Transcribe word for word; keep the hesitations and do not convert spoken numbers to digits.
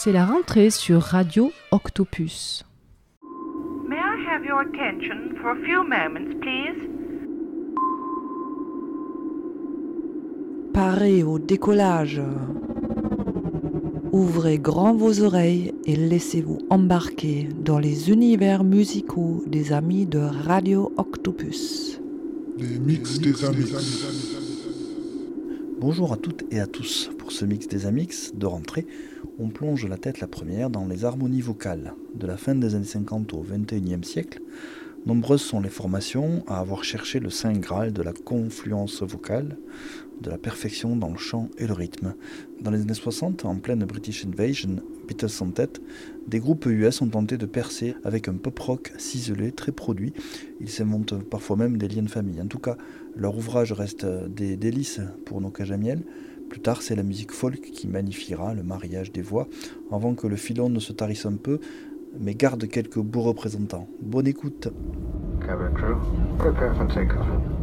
C'est la rentrée sur Radio Octopus. May I have your attention for a few moments, please? Parez au décollage. Ouvrez grand vos oreilles et laissez-vous embarquer dans les univers musicaux des amis de Radio Octopus. Les mix des Amix. Bonjour à toutes et à tous. Pour ce mix des Amix de rentrée, on plonge la tête la première dans les harmonies vocales. De la fin des années cinquante au vingt et unième siècle, nombreuses sont les formations à avoir cherché le saint graal de la confluence vocale, de la perfection dans le chant et le rythme. Dans les années soixante, en pleine British Invasion, Beatles en tête, des groupes U S ont tenté de percer avec un pop-rock ciselé, très produit. Ils s'inventent parfois même des liens de famille. En tout cas, leur ouvrage reste des délices pour nos cages à miel. Plus tard, c'est la musique folk qui magnifiera le mariage des voix, avant que le filon ne se tarisse un peu, mais garde quelques beaux représentants. Bonne écoute. Cabin crew, prepare for takeoff.